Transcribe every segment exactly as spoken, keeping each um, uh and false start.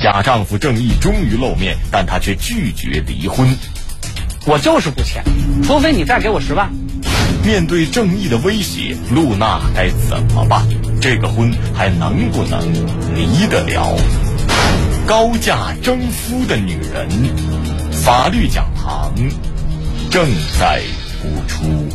假丈夫正义终于露面，但他却拒绝离婚。 我就是不签，除非你再给我十万。 面对正义的威胁，露娜该怎么办？这个婚还能不能离得了？高价征夫的女人，法律讲堂正在播出。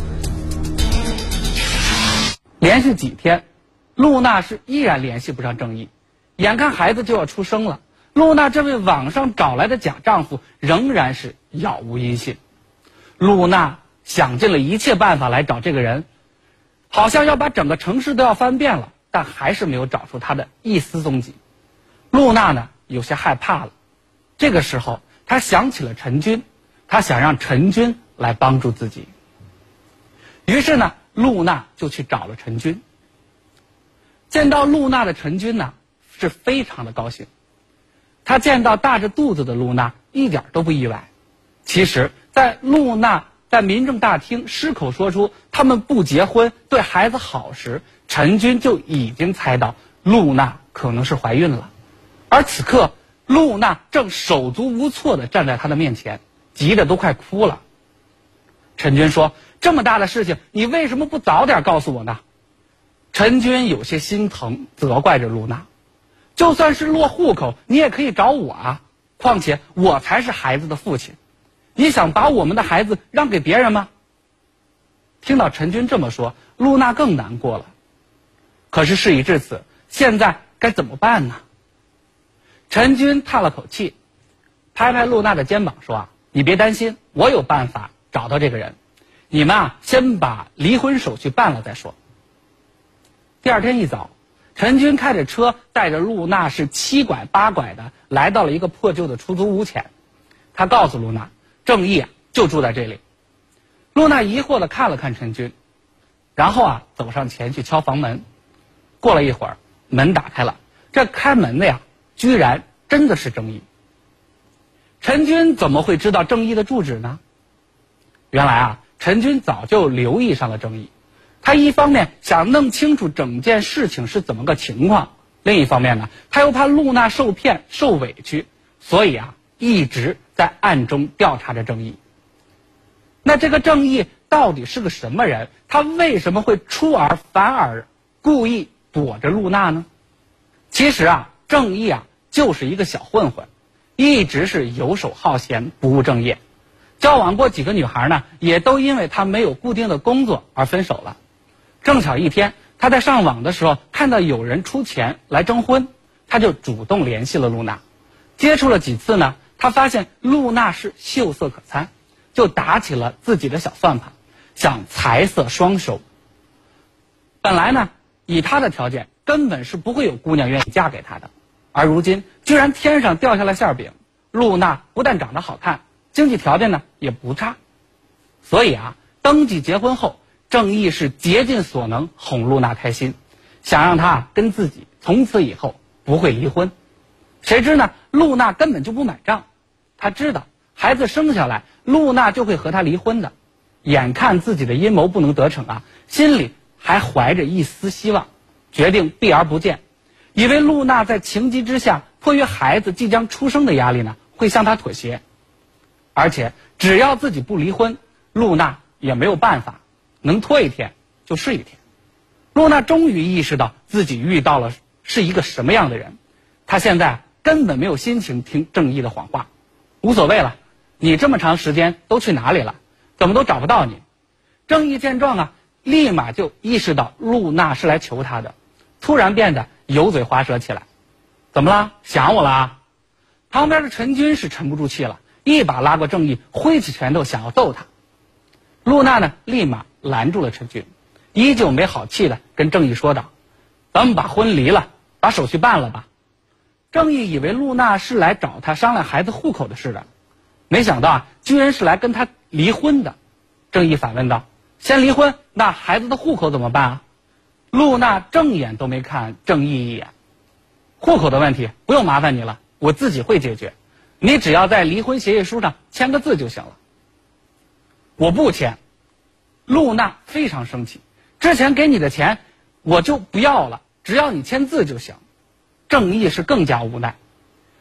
连续几天，露娜是依然联系不上正义，眼看孩子就要出生了，露娜这位网上找来的假丈夫仍然是杳无音信。露娜想尽了一切办法来找这个人，好像要把整个城市都要翻遍了，但还是没有找出他的一丝踪迹。露娜呢，有些害怕了。这个时候，她想起了陈军，她想让陈军来帮助自己。于是呢，露娜就去找了陈军。见到露娜的陈军呢，是非常的高兴。他见到大着肚子的露娜，一点都不意外。其实，在露娜在民政大厅失口说出他们不结婚、对孩子好时，陈军就已经猜到露娜可能是怀孕了。而此刻，露娜正手足无措地站在他的面前，急得都快哭了。陈军说：“这么大的事情，你为什么不早点告诉我呢？”陈军有些心疼，责怪着露娜：“就算是落户口，你也可以找我啊！况且我才是孩子的父亲，你想把我们的孩子让给别人吗？”听到陈军这么说，露娜更难过了。可是事已至此，现在该怎么办呢？陈军叹了口气，拍拍露娜的肩膀说：“啊，你别担心，我有办法找到这个人。你们啊，先把离婚手续办了再说。”第二天一早，陈军开着车带着露娜是七拐八拐的来到了一个破旧的出租屋前。他告诉露娜，正义啊就住在这里。露娜疑惑的看了看陈军，然后啊走上前去敲房门。过了一会儿，门打开了，这开门的呀，居然真的是正义。陈军怎么会知道正义的住址呢？原来啊，陈军早就留意上了正义。他一方面想弄清楚整件事情是怎么个情况，另一方面呢，他又怕露娜受骗受委屈，所以啊，一直在暗中调查着正义。那这个正义到底是个什么人？他为什么会出尔反尔，故意躲着露娜呢？其实啊，正义啊就是一个小混混，一直是游手好闲，不务正业。交往过几个女孩呢，也都因为他没有固定的工作而分手了。正巧一天，他在上网的时候看到有人出钱来征婚，他就主动联系了露娜。接触了几次呢，他发现露娜是秀色可餐，就打起了自己的小算盘，想财色双收。本来呢，以他的条件，根本是不会有姑娘愿意嫁给他的，而如今居然天上掉下了馅饼。露娜不但长得好看，经济条件呢也不差，所以啊，登记结婚后，正义是竭尽所能哄露娜开心，想让她跟自己从此以后不会离婚。谁知呢，露娜根本就不买账。她知道孩子生下来，露娜就会和他离婚的。眼看自己的阴谋不能得逞啊，心里还怀着一丝希望，决定避而不见，以为露娜在情急之下，迫于孩子即将出生的压力呢，会向他妥协。而且只要自己不离婚，露娜也没有办法，能拖一天就是一天。露娜终于意识到自己遇到了是一个什么样的人，她现在根本没有心情听正义的谎话，无所谓了，你这么长时间都去哪里了？怎么都找不到你？正义见状啊，立马就意识到露娜是来求他的，突然变得油嘴滑舌起来。怎么了？想我了啊？旁边的陈军是沉不住气了，一把拉过正义，挥起拳头想要揍他。露娜呢，立马拦住了陈军，依旧没好气的跟正义说道：“咱们把婚离了，把手续办了吧。”正义以为露娜是来找他商量孩子户口的事的，没想到啊，居然是来跟他离婚的。正义反问道：“先离婚，那孩子的户口怎么办啊？”露娜正眼都没看正义一眼：“户口的问题不用麻烦你了，我自己会解决，你只要在离婚协议书上签个字就行了。”我不签。露娜非常生气，之前给你的钱我就不要了，只要你签字就行。正义是更加无奈，